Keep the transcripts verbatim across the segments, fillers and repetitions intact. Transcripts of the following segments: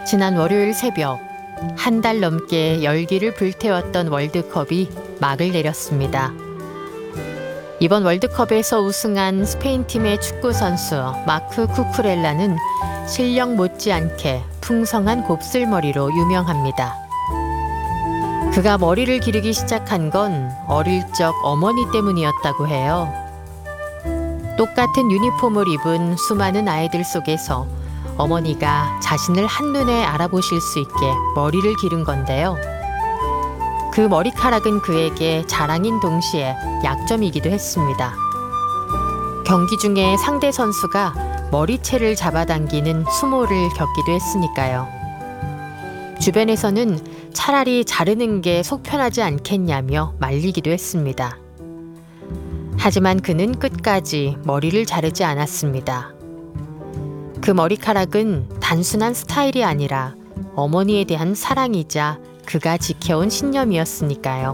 지난 월요일 새벽 한 달 넘게 열기를 불태웠던 월드컵이 막을 내렸습니다. 이번 월드컵에서 우승한 스페인 팀의 축구 선수 마크 쿠쿠렐라는 실력 못지않게 풍성한 곱슬머리로 유명합니다. 그가 머리를 기르기 시작한 건 어릴 적 어머니 때문이었다고 해요. 똑같은 유니폼을 입은 수많은 아이들 속에서 어머니가 자신을 한눈에 알아보실 수 있게 머리를 기른 건데요. 그 머리카락은 그에게 자랑인 동시에 약점이기도 했습니다. 경기 중에 상대 선수가 머리채를 잡아당기는 수모를 겪기도 했으니까요. 주변에서는 차라리 자르는 게 속편하지 않겠냐며 말리기도 했습니다. 하지만 그는 끝까지 머리를 자르지 않았습니다. 그 머리카락은 단순한 스타일이 아니라 어머니에 대한 사랑이자 그가 지켜온 신념이었으니까요.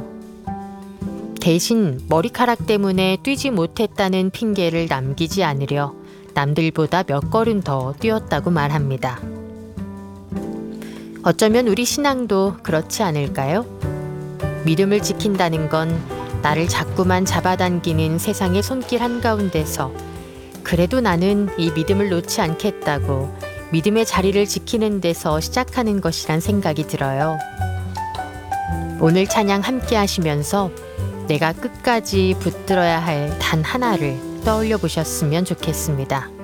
대신 머리카락 때문에 뛰지 못했다는 핑계를 남기지 않으려 남들보다 몇 걸음 더 뛰었다고 말합니다. 어쩌면 우리 신앙도 그렇지 않을까요? 믿음을 지킨다는 건 나를 자꾸만 잡아당기는 세상의 손길 한가운데서 그래도 나는 이 믿음을 놓지 않겠다고 믿음의 자리를 지키는 데서 시작하는 것이란 생각이 들어요. 오늘 찬양 함께 하시면서 내가 끝까지 붙들어야 할 단 하나를 떠올려 보셨으면 좋겠습니다.